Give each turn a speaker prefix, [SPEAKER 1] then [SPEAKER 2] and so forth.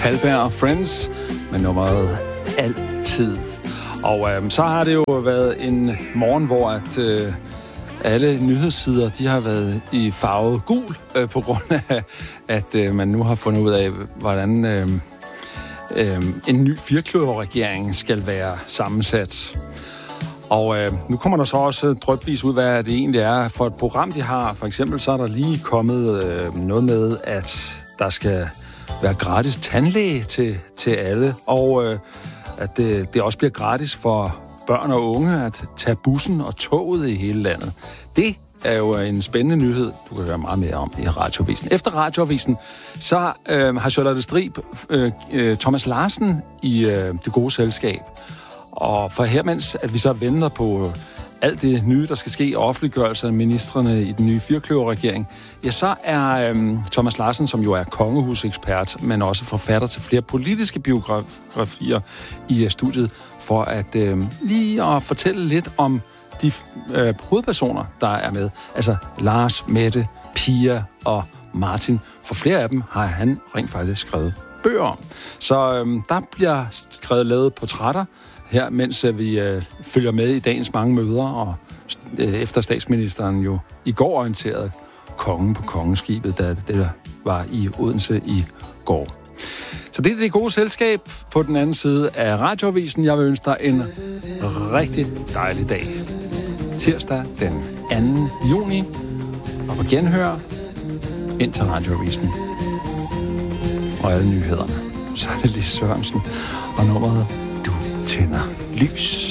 [SPEAKER 1] Hallberg og Friends med nummeret Altid. Og så har det jo været en morgen, hvor alle nyhedssider, de har været i farvet gul, på grund af, at man nu har fundet ud af, hvordan en ny firkløverregering skal være sammensat. Og nu kommer der så også drypvis ud, hvad det egentlig er for et program, de har. For eksempel så er der lige kommet noget med, at der skal være gratis tandlæge til alle, og at det også bliver gratis for børn og unge at tage bussen og toget i hele landet. Det er jo en spændende nyhed, du kan høre meget mere om i Radioavisen. Efter Radioavisen, så har Charlotte Strib Thomas Larsen i Det Gode Selskab. Og for her, mens at vi så venter på alt det nye, der skal ske, offentliggørelse af ministrene i den nye firkløverregering, ja, så er Thomas Larsen, som jo er kongehusekspert, men også forfatter til flere politiske biografier i studiet, for at lige at fortælle lidt om de hovedpersoner, der er med. Altså Lars, Mette, Pia og Martin. For flere af dem har han rent faktisk skrevet bøger om. Så der bliver lavet portrætter her, mens vi følger med i dagens mange møder, og efter statsministeren jo i går orienterede kongen på kongeskibet, da det var i Odense i går. Så det er Det Gode Selskab på den anden side af Radioavisen. Jeg vil ønske dig en rigtig dejlig dag. Tirsdag den 2. juni, og på genhør ind til Radioavisen og alle nyhederne. Så er det Lis Sørensen og nummeret Du tænder lys.